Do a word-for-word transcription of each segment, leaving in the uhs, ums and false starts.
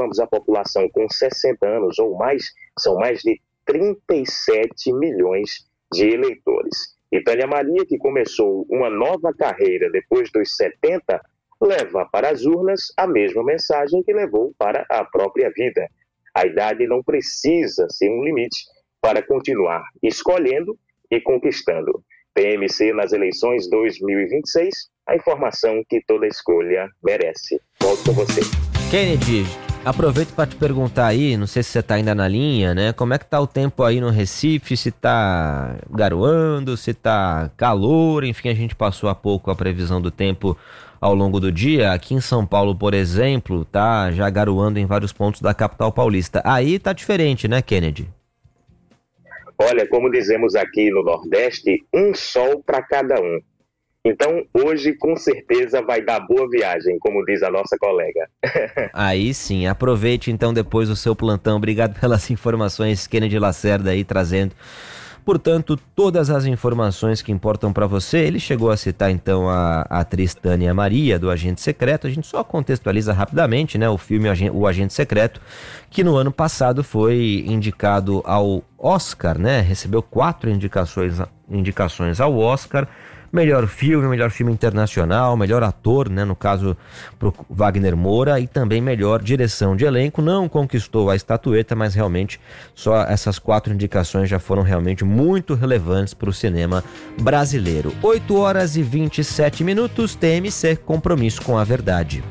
levamos a população com sessenta anos ou mais, são mais de trinta e sete milhões de eleitores. E Tânia Maria, que começou uma nova carreira depois dos setenta, leva para as urnas a mesma mensagem que levou para a própria vida. A idade não precisa ser um limite para continuar escolhendo e conquistando. P M C nas eleições dois mil e vinte e seis, a informação que toda escolha merece. Volto com você. Kennedy, aproveito para te perguntar aí, não sei se você está ainda na linha, né? Como é que tá o tempo aí no Recife? Se tá garoando, se tá calor, enfim, a gente passou há pouco a previsão do tempo ao longo do dia. Aqui em São Paulo, por exemplo, tá já garoando em vários pontos da capital paulista. Aí tá diferente, né, Kennedy? Olha, como dizemos aqui no Nordeste, um sol para cada um. Então, hoje, com certeza, vai dar boa viagem, como diz a nossa colega. Aí sim, aproveite então depois o seu plantão. Obrigado pelas informações, Kennedy Lacerda aí trazendo, portanto, todas as informações que importam para você. Ele chegou a citar então a, a atriz Tânia Maria, do Agente Secreto. A gente só contextualiza rapidamente, né, o filme O Agente Secreto, que no ano passado foi indicado ao Oscar, né, recebeu quatro indicações, indicações ao Oscar. Melhor filme, melhor filme internacional, melhor ator, né, no caso pro Wagner Moura, e também melhor direção de elenco. Não conquistou a estatueta, mas realmente só essas quatro indicações já foram realmente muito relevantes para o cinema brasileiro. oito horas e vinte e sete minutos, T M C, compromisso com a verdade.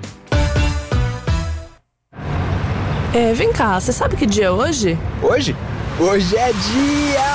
É, vem cá, você sabe que dia é hoje? Hoje? Hoje é dia...